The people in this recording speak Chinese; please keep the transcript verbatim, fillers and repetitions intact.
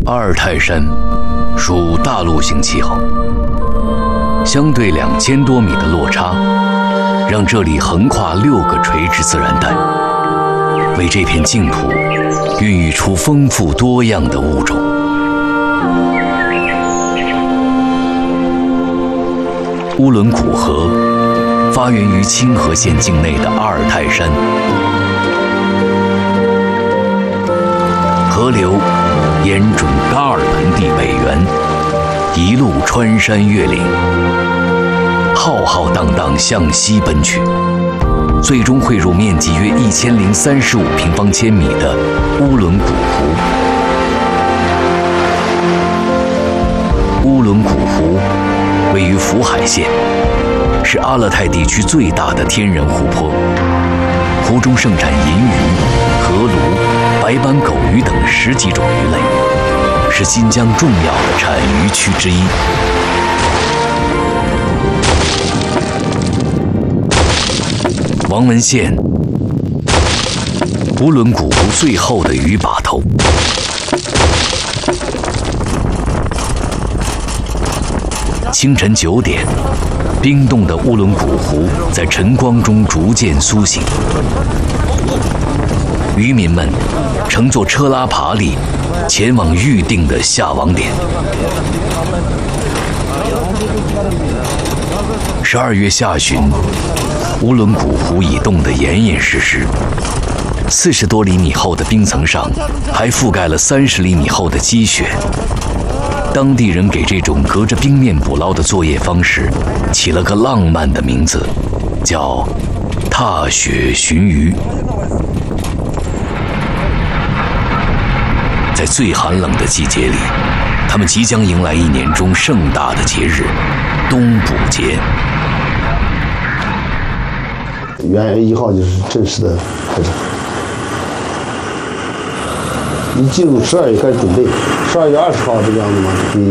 阿尔泰山属大陆性气候，相对两千多米的落差，让这里横跨六个垂直自然带，为这片净土孕育出丰富多样的物种。乌伦古河发源于清河县境内的阿尔泰山，河流沿准噶尔盆地北缘，一路穿山越岭，浩浩荡荡向西奔去，最终汇入面积约一千零三十五平方千米的乌伦古湖。乌伦古湖位于福海县，是阿勒泰地区最大的天然湖泊，湖中盛产银鱼、河鲈、白斑狗鱼等十几种鱼类，是新疆重要的产鱼区之一。王文县乌伦古湖最后的鱼把头。清晨九点，冰冻的乌伦古湖在晨光中逐渐苏醒，渔民们乘坐车拉爬犁前往预定的下网点。十二月下旬，乌伦古湖已冻得严严实实，四十多厘米厚的冰层上还覆盖了三十厘米厚的积雪。当地人给这种隔着冰面捕捞的作业方式起了个浪漫的名字，叫踏雪寻鱼。在最寒冷的季节里，他们即将迎来一年中盛大的节日——冬捕节。 元月一号就是正式的开始，一进入十二月开始准备，十二月二十号这个样子嘛，就可以